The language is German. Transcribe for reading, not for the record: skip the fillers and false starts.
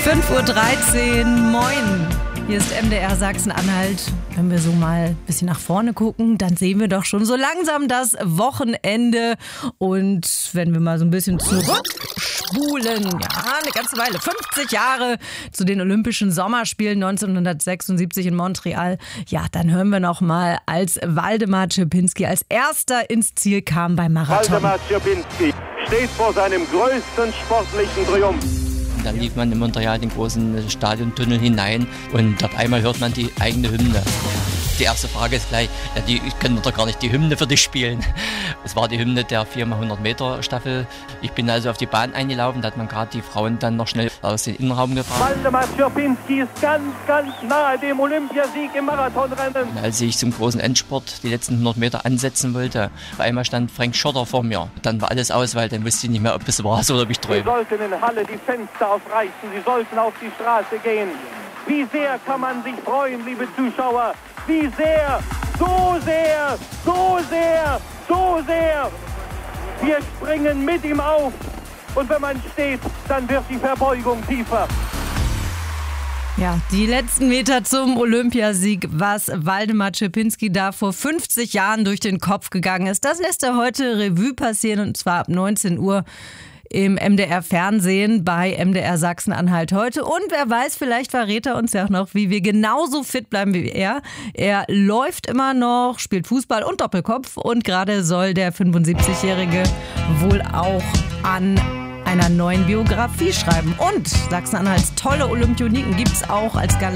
5:13 Uhr, moin. Hier ist MDR Sachsen-Anhalt. Wenn wir so mal ein bisschen nach vorne gucken, dann sehen wir doch schon so langsam das Wochenende. Und wenn wir mal so ein bisschen zurückspulen, ja, eine ganze Weile, 50 Jahre zu den Olympischen Sommerspielen 1976 in Montreal, ja, dann hören wir noch mal, als Waldemar Cierpinski als erster ins Ziel kam beim Marathon. Waldemar Cierpinski steht vor seinem größten sportlichen Triumph. Dann lief man in Montreal den großen Stadiontunnel hinein und auf einmal hört man die eigene Hymne. Die erste Frage ist gleich, ja, die können doch gar nicht die Hymne für dich spielen. Es war die Hymne der 4x100 Meter Staffel. Ich bin also auf die Bahn eingelaufen, da hat man gerade die Frauen dann noch schnell aus dem Innenraum gebracht. Waldemar Cierpinski ist ganz nahe dem Olympiasieg im Marathonrennen. Als ich zum großen Endspurt die letzten 100 Meter ansetzen wollte, auf einmal stand Frank Schotter vor mir. Dann war alles aus, weil dann wusste ich nicht mehr, ob es war oder ob ich träume. Sie sollten in Halle die Fenster aufreißen, Sie sollten auf die Straße gehen. Wie sehr kann man sich freuen, liebe Zuschauer? Wie sehr, so sehr, so sehr, so sehr. Wir springen mit ihm auf. Und wenn man steht, dann wird die Verbeugung tiefer. Ja, die letzten Meter zum Olympiasieg, was Waldemar Cierpinski da vor 50 Jahren durch den Kopf gegangen ist, das lässt er heute Revue passieren, und zwar ab 19 Uhr im MDR-Fernsehen bei MDR Sachsen-Anhalt heute. Und wer weiß, vielleicht verrät er uns ja auch noch, wie wir genauso fit bleiben wie er. Er läuft immer noch, spielt Fußball und Doppelkopf, und gerade soll der 75-Jährige wohl auch an einer neuen Biografie schreiben. Und Sachsen-Anhalts tolle Olympioniken gibt es auch als Galerie.